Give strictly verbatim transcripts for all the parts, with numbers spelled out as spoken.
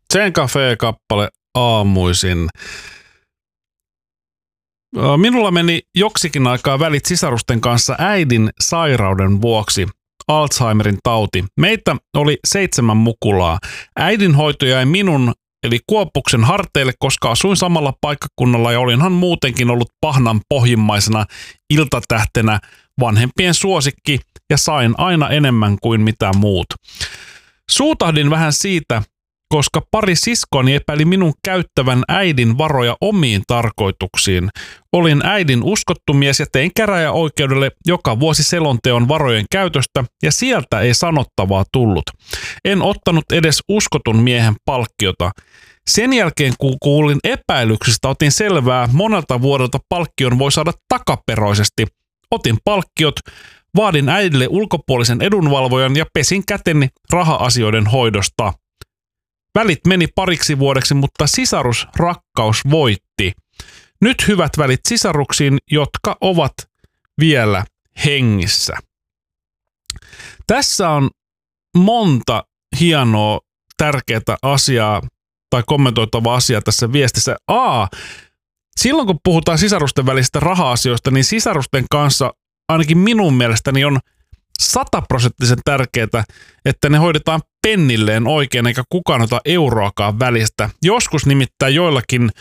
Zen Cafe-kappale aamuisin. Minulla meni joksikin aikaa välit sisarusten kanssa äidin sairauden vuoksi, Alzheimerin tauti. Meitä oli seitsemän mukulaa. Äidin hoito jäi minun eli Kuoppuksen harteille, koska asuin samalla paikkakunnalla ja olinhan muutenkin ollut pahnan pohjimmaisena iltatähtenä vanhempien suosikki ja sain aina enemmän kuin mitä muut. Suutahdin vähän siitä, koska pari siskoani epäili minun käyttävän äidin varoja omiin tarkoituksiin. Olin äidin uskottu mies ja tein käräjäoikeudelle joka vuosi selonteon varojen käytöstä ja sieltä ei sanottavaa tullut. En ottanut edes uskotun miehen palkkiota. Sen jälkeen kun kuulin epäilyksistä, otin selvää, monelta vuodelta palkkion voi saada takaperoisesti. Otin palkkiot, vaadin äidille ulkopuolisen edunvalvojan ja pesin käteni raha-asioiden hoidosta. Välit meni pariksi vuodeksi, mutta sisarusrakkaus voitti. Nyt hyvät välit sisaruksiin, jotka ovat vielä hengissä. Tässä on monta hienoa, tärkeää asiaa tai kommentoitavaa asiaa tässä viestissä. A. Silloin kun puhutaan sisarusten välisistä raha-asioista, niin sisarusten kanssa ainakin minun mielestäni on sataprosenttisen tärkeää, että ne hoidetaan pennilleen oikein, eikä kukaan ota euroakaan välistä. Joskus nimittäin joillakin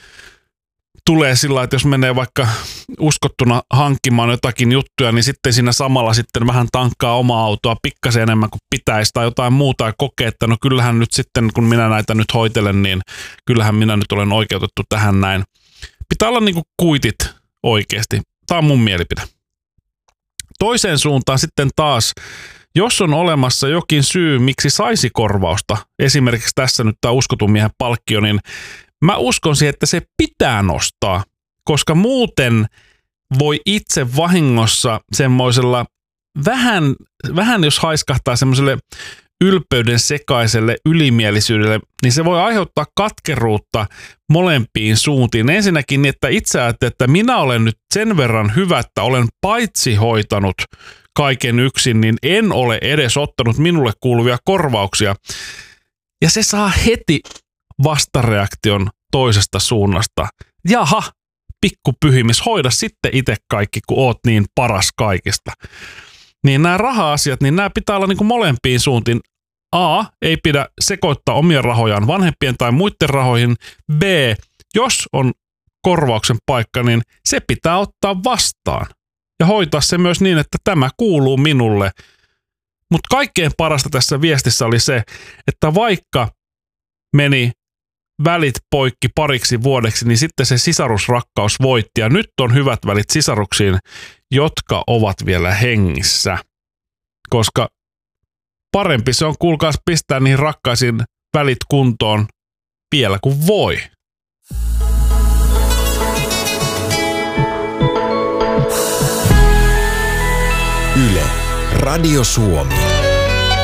tulee sillä, että jos menee vaikka uskottuna hankkimaan jotakin juttuja, niin sitten siinä samalla sitten vähän tankkaa omaa autoa pikkasen enemmän kuin pitäisi tai jotain muuta ja kokee, että no kyllähän nyt sitten, kun minä näitä nyt hoitelen, niin kyllähän minä nyt olen oikeutettu tähän näin. Pitää olla niinku kuitit oikeasti. Tämä on mun mielipide. Toiseen suuntaan sitten taas, jos on olemassa jokin syy, miksi saisi korvausta, esimerkiksi tässä nyt tämä uskotun miehen palkkio, niin mä uskon siihen, että se pitää nostaa, koska muuten voi itse vahingossa semmoisella vähän, vähän jos haiskahtaa semmoiselle ylpeyden sekaiselle ylimielisyydelle, niin se voi aiheuttaa katkeruutta molempiin suuntiin. Ensinnäkin, että itse ajattelee, että minä olen nyt sen verran hyvä, että olen paitsi hoitanut kaiken yksin, niin en ole edes ottanut minulle kuuluvia korvauksia. Ja se saa heti vastareaktion toisesta suunnasta. Jaha, pikku pyhimis, hoida sitten itse kaikki, kun oot niin paras kaikista. Niin nämä raha-asiat, niin nämä pitää olla niin kuin molempiin suuntiin. A, ei pidä sekoittaa omia rahojaan vanhempien tai muiden rahoihin. B, jos on korvauksen paikka, niin se pitää ottaa vastaan. Ja hoitaa se myös niin, että tämä kuuluu minulle. Mutta kaikkein parasta tässä viestissä oli se, että vaikka meni välit poikki pariksi vuodeksi, niin sitten se sisarusrakkaus voitti. Ja nyt on hyvät välit sisaruksiin, jotka ovat vielä hengissä. Koska parempi se on, kuulkaas, pistää niihin rakkaisiin välit kuntoon vielä kuin voi. Yle, Radio Suomi.